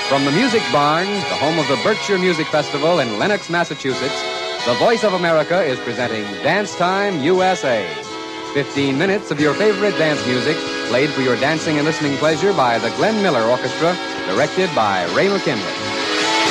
From the Music Barn, the home of the Berkshire Music Festival in Lenox, Massachusetts, the Voice of America is presenting Dance Time USA. 15 minutes of your favorite dance music, played for your dancing and listening pleasure by the Glenn Miller Orchestra, directed by Ray McKinley.